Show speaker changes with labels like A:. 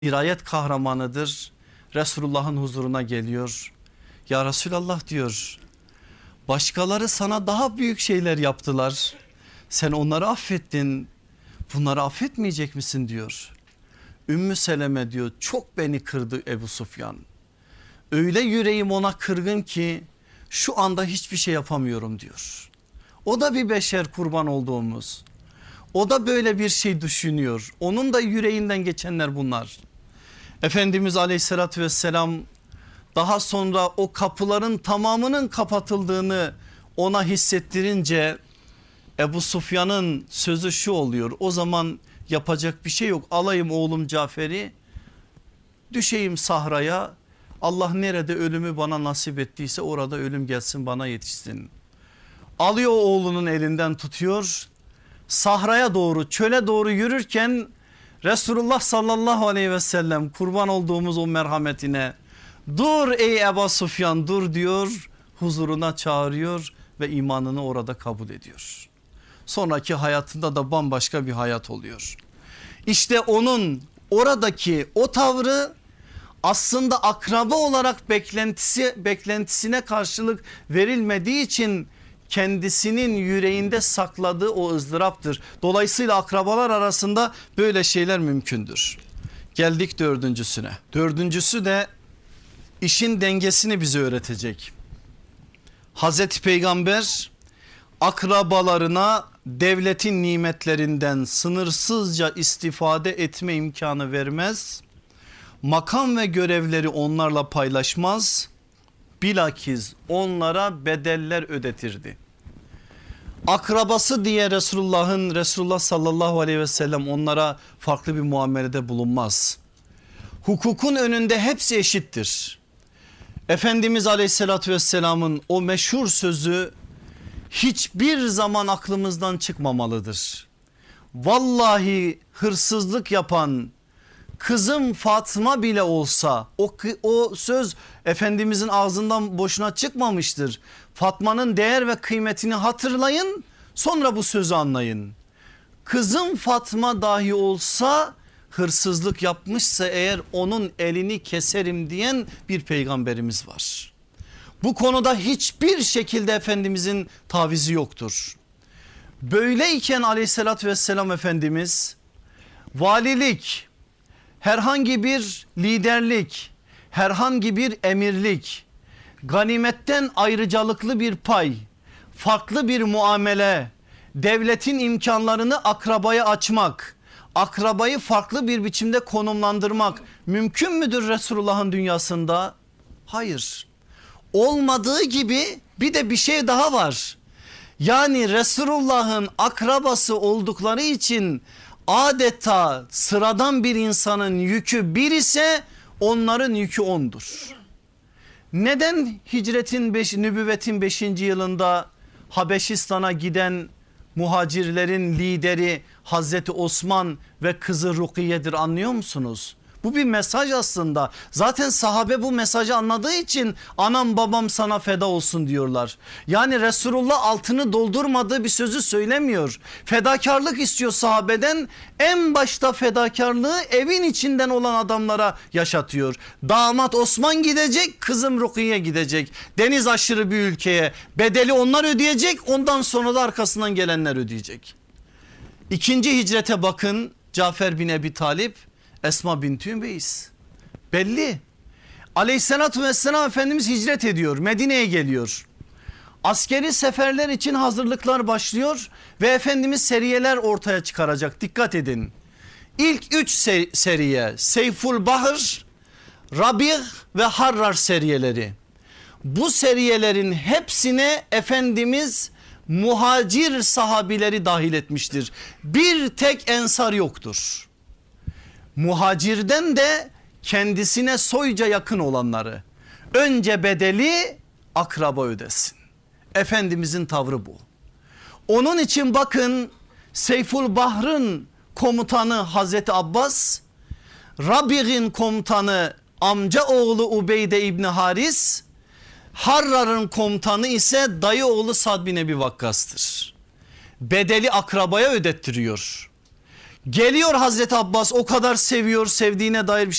A: dirayet kahramanıdır. Resulullah'ın huzuruna geliyor. Ya Resulallah diyor, başkaları sana daha büyük şeyler yaptılar. Sen onları affettin. Bunları affetmeyecek misin diyor. Ümmü Seleme diyor, çok beni kırdı Ebu Sufyan. Öyle yüreğim ona kırgın ki şu anda hiçbir şey yapamıyorum diyor. O da bir beşer, kurban olduğumuz. O da böyle bir şey düşünüyor. Onun da yüreğinden geçenler bunlar. Efendimiz aleyhissalatü vesselam daha sonra o kapıların tamamının kapatıldığını ona hissettirince Ebu Sufyan'ın sözü şu oluyor. O zaman yapacak bir şey yok. Alayım oğlum Cafer'i, düşeyim sahraya. Allah nerede ölümü bana nasip ettiyse orada ölüm gelsin, bana yetişsin. Alıyor oğlunun elinden, tutuyor. Sahraya doğru, çöle doğru yürürken Resulullah sallallahu aleyhi ve sellem, kurban olduğumuz o merhametine, dur ey Ebu Sufyan dur diyor, huzuruna çağırıyor ve imanını orada kabul ediyor. Sonraki hayatında da bambaşka bir hayat oluyor. İşte onun oradaki o tavrı aslında akraba olarak beklentisine karşılık verilmediği için kendisinin yüreğinde sakladığı o ızdıraptır. Dolayısıyla akrabalar arasında böyle şeyler mümkündür. Geldik dördüncüsüne. Dördüncüsü de işin dengesini bize öğretecek. Hazreti Peygamber akrabalarına devletin nimetlerinden sınırsızca istifade etme imkanı vermez. Makam ve görevleri onlarla paylaşmaz. Bilakis onlara bedeller ödetirdi. Akrabası diye Resulullah sallallahu aleyhi ve sellem onlara farklı bir muamelede bulunmaz. Hukukun önünde hepsi eşittir. Efendimiz aleyhissalatü vesselamın o meşhur sözü hiçbir zaman aklımızdan çıkmamalıdır. Vallahi hırsızlık yapan kızım Fatma bile olsa o söz Efendimizin ağzından boşuna çıkmamıştır. Fatma'nın değer ve kıymetini hatırlayın, sonra bu sözü anlayın. Kızım Fatma dahi olsa hırsızlık yapmışsa eğer onun elini keserim diyen bir peygamberimiz var. Bu konuda hiçbir şekilde Efendimizin tavizi yoktur. Böyleyken aleyhissalatü vesselam Efendimiz valilik, herhangi bir liderlik, herhangi bir emirlik, ganimetten ayrıcalıklı bir pay, farklı bir muamele, devletin imkanlarını akrabaya açmak, akrabayı farklı bir biçimde konumlandırmak mümkün müdür Resulullah'ın dünyasında? Hayır. Olmadığı gibi bir de bir şey daha var. Yani Resulullah'ın akrabası oldukları için adeta sıradan bir insanın yükü bir ise onların yükü 10'dur. Neden nübüvvetin 5. yılında Habeşistan'a giden muhacirlerin lideri Hazreti Osman ve kızı Rukiye'dir, anlıyor musunuz? Bu bir mesaj aslında. Zaten sahabe bu mesajı anladığı için anam babam sana feda olsun diyorlar. Yani Resulullah altını doldurmadığı bir sözü söylemiyor. Fedakarlık istiyor sahabeden. En başta fedakarlığı evin içinden olan adamlara yaşatıyor. Damat Osman gidecek, kızım Rukiye gidecek. Deniz aşırı bir ülkeye, bedeli onlar ödeyecek, ondan sonra da arkasından gelenler ödeyecek. İkinci hicrete bakın, Cafer bin Ebi Talip, Esma binti Ümeyiz. Belli. Aleyhissalatü vesselam Efendimiz hicret ediyor, Medine'ye geliyor. Askeri seferler için hazırlıklar başlıyor ve Efendimiz seriyeler ortaya çıkaracak. Dikkat edin. İlk 3 seriye, Seyful Bahr, Rabih ve Harrar seriyeleri. Bu seriyelerin hepsine Efendimiz muhacir sahabileri dahil etmiştir. Bir tek ensar yoktur. Muhacirden de kendisine soyca yakın olanları önce bedeli akraba ödesin. Efendimizin tavrı bu. Onun için bakın, Seyful Bahr'ın komutanı Hazreti Abbas, Rabih'in komutanı amca oğlu Ubeyde İbni Haris, Harrar'ın komutanı ise dayı oğlu Sad bin Ebi Vakkas'tır. Bedeli akrabaya ödettiriyor. Geliyor Hazreti Abbas, o kadar seviyor, sevdiğine dair bir